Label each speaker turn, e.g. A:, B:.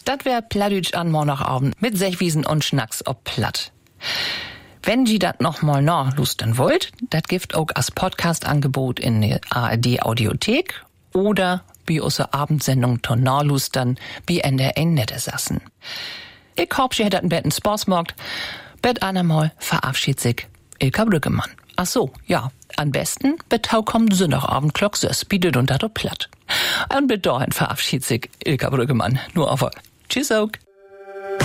A: Das wär Plattdütsch an Montagabend mit Sechwiesen und Schnacks ob Platt. Wenn Sie das nochmal nachlusten wollt, das gibt auch als Podcast-Angebot in der ARD-Audiothek oder wie unsere Abendsendung Tonalustern wie NDR Nettesassen. Ich hoffe, Sie hättet ein Betten Spaß gemacht. Bet einmal verabschiedet sich Ilka Brüggemann. Ach so, ja, am besten betau kommt Sonntagabend Glock 6, bietet und dat platt. Und bis dahin verabschiedet sich Ilka Brüggemann. Nur auf. Tschüss auch.